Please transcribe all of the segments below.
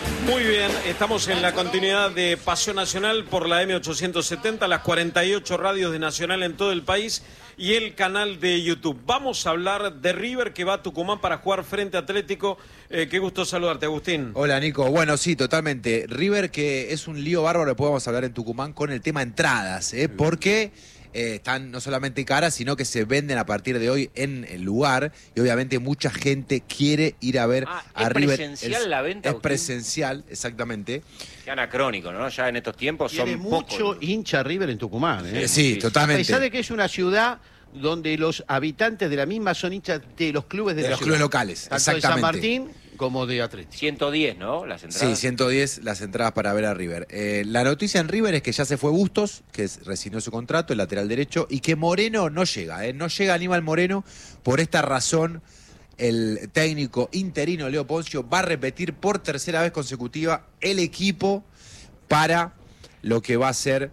Muy bien, estamos en la continuidad de Paseo Nacional por la M870, las 48 radios de Nacional en todo el país y el canal de YouTube. Vamos a hablar de River, que va a Tucumán para jugar frente a Atlético. Qué gusto saludarte, Agustín. Hola, Nico. Bueno, sí, totalmente. River, que es un lío bárbaro, podemos hablar en Tucumán con el tema entradas, porque están no solamente caras, sino que se venden a partir de hoy en el lugar, y obviamente mucha gente quiere ir a ver a River. ¿Es presencial la venta? Es presencial, exactamente. Qué anacrónico, ¿no? Ya en estos tiempos Tiene son mucho pocos. hincha River en Tucumán, ¿eh? Sí, totalmente. A pesar de que es una ciudad donde los habitantes de la misma son hinchas de los clubes de la los ciudad. clubes locales, Tanto exactamente. de San Martín como de Atlético. 110, ¿no? Las entradas. Sí, 110 las entradas para ver a River. La noticia en River es que ya se fue Bustos, que rescindió su contrato, el lateral derecho, y que Moreno no llega. No llega Aníbal Moreno. Por esta razón, el técnico interino Leo Poncio va a repetir por tercera vez consecutiva el equipo para lo que va a ser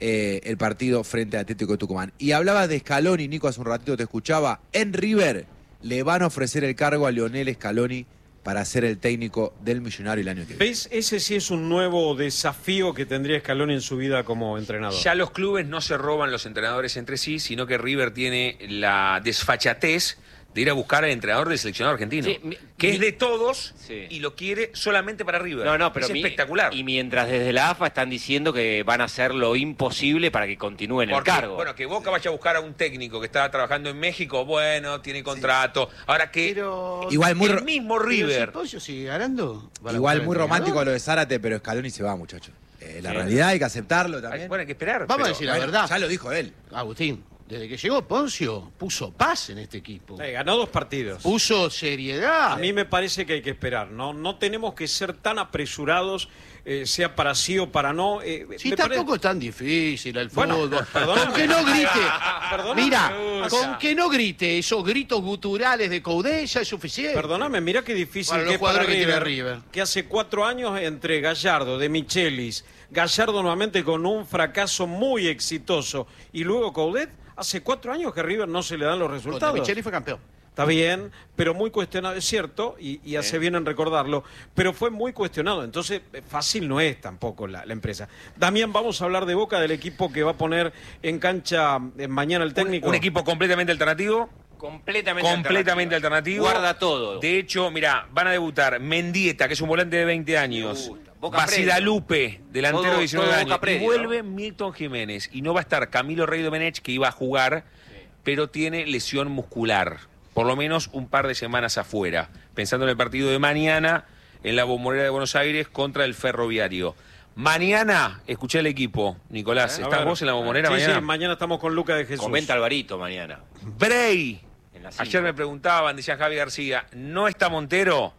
el partido frente a Atlético de Tucumán. Y hablabas de Scaloni, Nico, hace un ratito te escuchaba. En River le van a ofrecer el cargo a Lionel Scaloni para ser el técnico del Millonario el año que viene. ¿Ves? Ese sí es un nuevo desafío que tendría Scaloni en su vida como entrenador. Ya los clubes no se roban los entrenadores entre sí, sino que River tiene la desfachatez de ir a buscar al entrenador del seleccionado argentino, Sí, que es de todos, sí, y lo quiere solamente para River. No, pero es espectacular. Y mientras desde la AFA están diciendo que van a hacer lo imposible para que continúe en el Porque, cargo. bueno, que Boca vaya a buscar a un técnico que estaba trabajando en México, bueno, tiene contrato. Ahora que Pero Igual muy el mismo River. Pollo sigue ganando. Igual muy romántico lo de Zárate, pero Scaloni se va, muchachos. La realidad hay que aceptarlo también. Bueno, hay que esperar. Vamos a pero- decir la Bueno, verdad. ya lo dijo él. Agustín, desde que llegó Poncio, puso paz en este equipo. Ganó 2 partidos. Puso seriedad. A mí me parece que hay que esperar, ¿no? No tenemos que ser tan apresurados, sea para sí o para no. Si me tampoco es tan difícil el Bueno, fútbol. perdóname. Con que no grite. Perdóname. Mira, O sea, con que no grite esos gritos guturales de Coudet ya es suficiente. Perdóname, mira qué difícil Para que los es para jugadores que tiene River, River. que hace 4 años entre Gallardo, de Michelis, Gallardo nuevamente con un fracaso muy exitoso, y luego Coudet, hace 4 años que a River no se le dan los Contra resultados. Micheli fue campeón. Está bien, pero muy cuestionado, es cierto, y hace bien en recordarlo, pero fue muy cuestionado, entonces fácil no es tampoco la empresa. Damián, vamos a hablar de Boca, del equipo que va a poner en cancha mañana el técnico. Un equipo completamente alternativo. Completamente alternativo. Guarda todo. De hecho, mira, van a debutar Mendieta, que es un volante de 20 años. Me gusta. Boca Basidalupe, delantero Todo- de 19 todo años. Boca Y predio, vuelve Milton Jiménez. Y no va a estar Camilo Rey Domenech, que iba a jugar, pero tiene lesión muscular. Por lo menos un par de semanas afuera. Pensando en el partido de mañana en la Bombonera de Buenos Aires contra el Ferroviario. Mañana, escuché el equipo. Nicolás, A ¿estás ver. vos en la Bombonera Sí, mañana? sí, mañana estamos con Lucas de Jesús. Comenta Alvarito mañana. Bray. En la cinco. Ayer me preguntaban, decía Javi García, ¿no está Montero?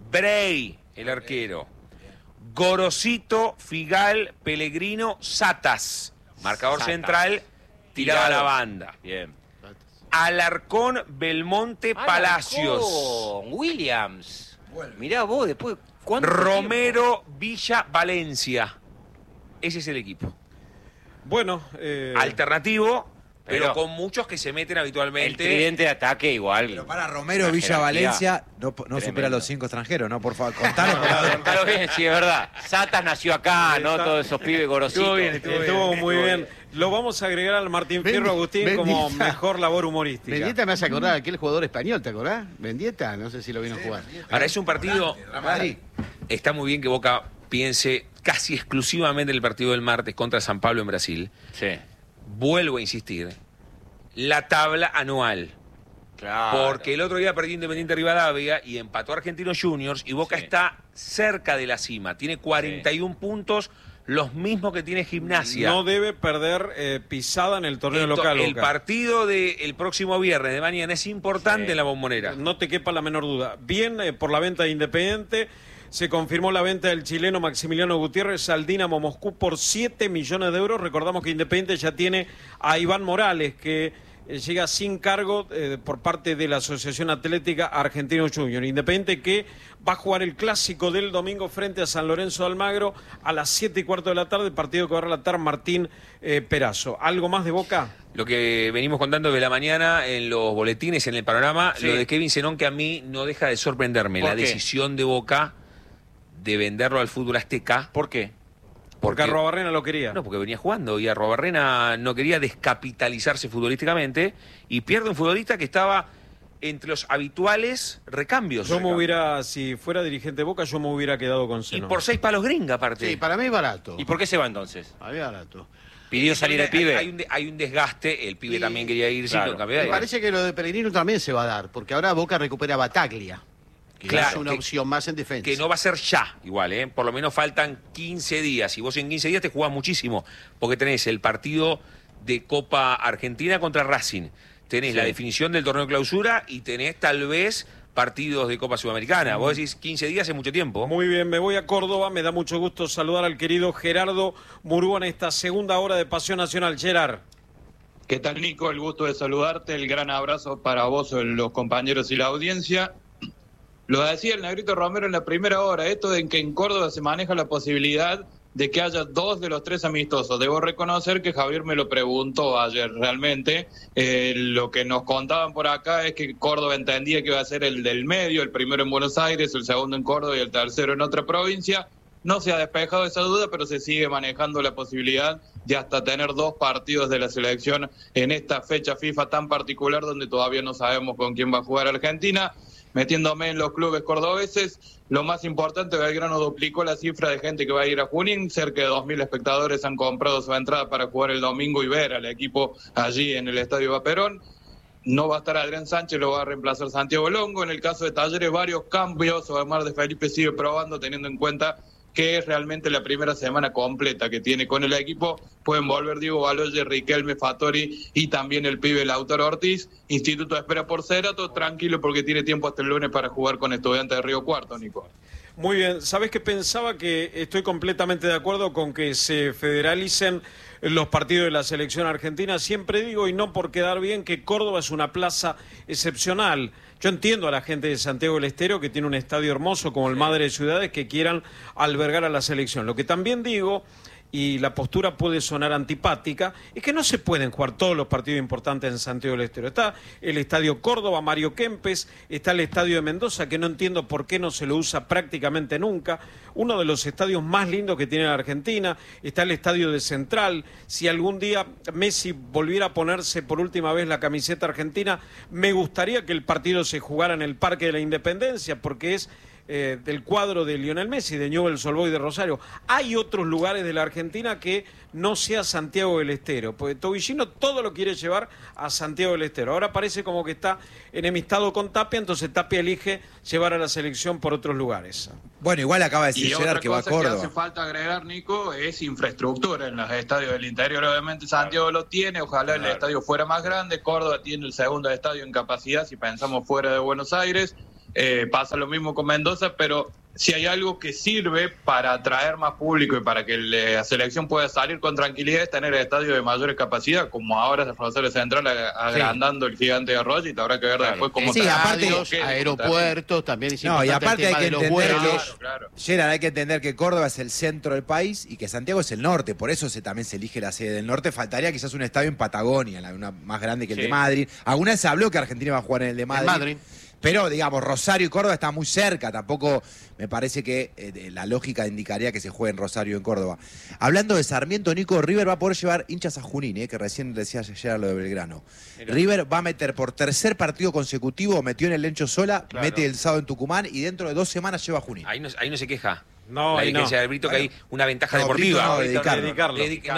Bray, el arquero. Gorosito, Figal, Pellegrino, Satas. Marcador Satas. central, tirado a la banda. Bien. Alarcón, Belmonte, Palacios. Alarcón, Williams. Mirá vos, después... ¿cuánto Romero, Villa, Valencia. Ese es el equipo. Bueno, Alternativo, pero Pero- con muchos que se meten tiempo? El habitualmente. tridente de ataque igual. Pero para Romero, Una Villa, jerarquía Valencia, no tremenda. supera los 5 extranjeros, ¿no? Por favor, contalo. Contalo bien, sí, es verdad. Satas nació acá, ¿no? Está- Todos esos pibes gorositos. Estuvo bien, estuvo muy bien. Lo vamos a agregar al Martín Fierro, Agustín, como Mendieta. mejor labor humorística. Mendieta me hace acordar a aquel jugador español, ¿te acordás? Mendieta, no sé si lo vino a jugar. Ahora es un partido. Está muy bien que Boca piense casi exclusivamente en el partido del martes contra San Pablo en Brasil. Sí, Vuelvo a insistir. La tabla anual. claro. Porque el otro día perdió Independiente Rivadavia y empató a Argentinos Juniors y Boca Sí. está cerca de la cima. Tiene 41 puntos, los mismos que tiene Gimnasia. No debe perder pisada en el torneo el, local. el Boca. partido del próximo viernes de mañana es importante Sí. en la Bombonera. No te quepa la menor duda. Bien por la venta de Independiente. Se confirmó la venta del chileno Maximiliano Gutiérrez al Dinamo Moscú por 7 millones de euros. Recordamos que Independiente ya tiene a Iván Morales, que llega sin cargo por parte de la Asociación Atlética Argentinos Juniors. Independiente que va a jugar el clásico del domingo frente a San Lorenzo de Almagro a las 7:15 de la tarde, partido que va a relatar Martín Perazo. ¿Algo más de Boca? Lo que venimos contando de la mañana en los boletines, en el panorama, Sí. lo de Kevin Zenón, que a mí no deja de sorprenderme. ¿Por La qué? decisión de Boca de venderlo al fútbol azteca. ¿Por qué? Porque Arruabarrena lo quería. No, porque venía jugando y Arruabarrena no quería descapitalizarse futbolísticamente y pierde un futbolista que estaba entre los habituales recambios. Si fuera dirigente de Boca, yo me hubiera quedado con Y Zenón. por 6 palos gringa, aparte. Sí, para mí es barato. ¿Y por qué se va entonces? Para mí es barato. ¿Pidió salir el pibe? Hay un desgaste, el pibe Y- también quería irse. claro. Y lo cambió de Me aire. parece que lo de Pellegrino también se va a dar, porque ahora Boca recupera a Bataglia, que Claro, es una que- opción más en defensa. Que no va a ser ya, igual, ¿eh? Por lo menos faltan 15 días. Y vos en 15 días te jugás muchísimo. Porque tenés el partido de Copa Argentina contra Racing. Tenés la definición del torneo de clausura y tenés tal vez partidos de Copa Sudamericana. Vos decís 15 días es mucho tiempo. Muy bien, me voy a Córdoba. Me da mucho gusto saludar al querido Gerardo Murúa en esta segunda hora de Pasión Nacional. Gerard. ¿Qué tal, Nico? El gusto de saludarte. El gran abrazo para vos, los compañeros y la audiencia. Lo decía el Negrito Romero en la primera hora, esto de que en Córdoba se maneja la posibilidad de que haya 2 de los 3 amistosos. Debo reconocer que Javier me lo preguntó ayer realmente. Lo que nos contaban por acá es que Córdoba entendía que iba a ser el del medio, el primero en Buenos Aires, el segundo en Córdoba y el tercero en otra provincia. No se ha despejado esa duda, pero se sigue manejando la posibilidad de hasta tener 2 partidos de la selección en esta fecha FIFA tan particular donde todavía no sabemos con quién va a jugar Argentina. Metiéndome en los clubes cordobeses, lo más importante, Belgrano duplicó la cifra de gente que va a ir a Junín, cerca de 2.000 espectadores han comprado su entrada para jugar el domingo y ver al equipo allí en el Estadio Vaperón. No va a estar Adrián Sánchez, lo va a reemplazar Santiago Longo. En el caso de Talleres, varios cambios, Omar de Felipe sigue probando, teniendo en cuenta que es realmente la primera semana completa que tiene con el equipo. Pueden volver Diego Baloye, Riquelme, Fattori y también el pibe Lautaro Ortiz. Instituto espera por Cerato, tranquilo porque tiene tiempo hasta el lunes para jugar con Estudiantes de Río Cuarto, Nico. Muy bien, ¿sabes qué pensaba? Que estoy completamente de acuerdo con que se federalicen los partidos de la selección argentina. Siempre digo, y no por quedar bien, que Córdoba es una plaza excepcional. Yo entiendo a la gente de Santiago del Estero, que tiene un estadio hermoso como el Madre de Ciudades, que quieran albergar a la selección. Lo que también digo, y la postura puede sonar antipática, es que no se pueden jugar todos los partidos importantes en Santiago del Estero. Está el Estadio Córdoba, Mario Kempes, está el Estadio de Mendoza, que no entiendo por qué no se lo usa prácticamente nunca, uno de los estadios más lindos que tiene la Argentina, está el Estadio de Central. Si algún día Messi volviera a ponerse por última vez la camiseta argentina, me gustaría que el partido se jugara en el Parque de la Independencia, porque es del cuadro de Lionel Messi, de Newell's Old Boys de Rosario. Hay otros lugares de la Argentina que no sea Santiago del Estero, porque Tobillino todo lo quiere llevar a Santiago del Estero. Ahora parece como que está enemistado con Tapia, entonces Tapia elige llevar a la selección por otros lugares. Bueno, igual acaba de decir Y Gerard otra que va a cosa que Córdoba. hace falta agregar, Nico, es infraestructura en los estadios del interior. Obviamente Santiago lo tiene, ojalá el estadio fuera más grande. Córdoba tiene el segundo estadio en capacidad, si pensamos fuera de Buenos Aires. Pasa lo mismo con Mendoza, pero si hay algo que sirve para atraer más público y para que la selección pueda salir con tranquilidad es tener estadios de mayores capacidad, como ahora es Rosario Central agrandando el Gigante de Arroyo, y habrá que ver después cómo Sí, aparte- Estadios, aeropuertos, también es No, y importante aparte el hay tema que de los entender vuelos. Claro. Gerard, hay que entender que Córdoba es el centro del país y que Santiago es el norte, por eso también se elige la sede del norte. Faltaría quizás un estadio en Patagonia, una más grande que el de Madrid. Alguna vez se habló que Argentina va a jugar en el de Madrid. Madrid. Pero, digamos, Rosario y Córdoba están muy cerca. Tampoco me parece que la lógica indicaría que se juegue en Rosario y en Córdoba. Hablando de Sarmiento, Nico, River va a poder llevar hinchas a Junín, que recién decía ayer lo de Belgrano. River va a meter por tercer partido consecutivo, metió en el Lencho Sola, mete el sábado en Tucumán y dentro de 2 semanas lleva a Junín. Ahí no se queja. No, la ahí no. dirigencia del Brito, que hay una ventaja No, deportiva. Brito no, dedicarlo.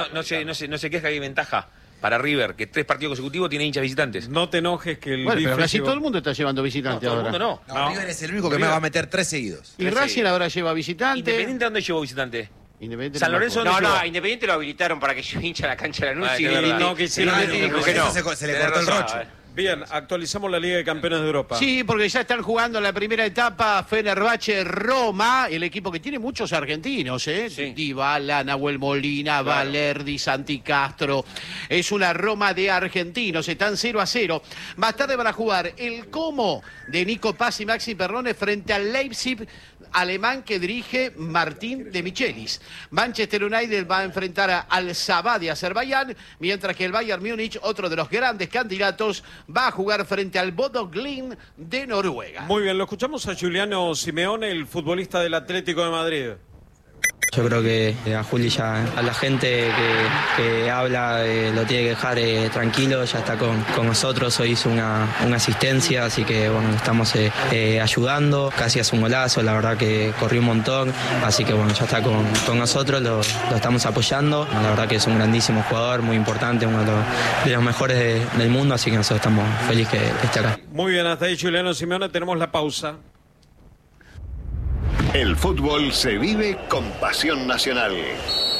No se queja que hay ventaja para River, que 3 partidos consecutivos tiene hinchas visitantes. No te enojes que el Bueno, pero bife casi llegó- todo el mundo está llevando No, visitantes todo el ahora. mundo no. No, River es el único que me va a meter 3 seguidos. Y Racing ahora lleva visitantes. ¿Independiente dónde llevó visitante? Independiente San no me Lorenzo acuerdo. ¿dónde No, llegó? a Independiente lo habilitaron para que yo hincha la cancha de Lanús Ah, y es verdad. No, que hicieron Independiente eso, dijo que no. Se le Tenés cortó el razón. roche. Bien, actualizamos la Liga de Campeones de Europa. Sí, porque ya están jugando la primera etapa Fenerbahce Roma, el equipo que tiene muchos argentinos, ¿eh? Sí. Dybala, Nahuel Molina, Valerdi, Santi Castro. Es una Roma de argentinos, están 0-0. Más tarde van a jugar el Como de Nico Paz y Maxi Perrone frente al Leipzig alemán que dirige Martín de Michelis. Manchester United va a enfrentar al Sabah de Azerbaiyán, mientras que el Bayern Múnich, otro de los grandes candidatos, va a jugar frente al Bodo Glimt de Noruega. Muy bien, lo escuchamos a Giuliano Simeone, el futbolista del Atlético de Madrid. Yo creo que a Juli ya, a la gente que habla, lo tiene que dejar tranquilo, ya está con nosotros, hoy hizo una asistencia, así que bueno, estamos ayudando, casi hace un golazo, la verdad que corrió un montón, así que bueno, ya está con nosotros, lo estamos apoyando, la verdad que es un grandísimo jugador, muy importante, uno de los mejores del mundo, así que nosotros estamos felices que esté acá. Muy bien, hasta ahí Giuliano Simeone, tenemos la pausa. El fútbol se vive con pasión nacional.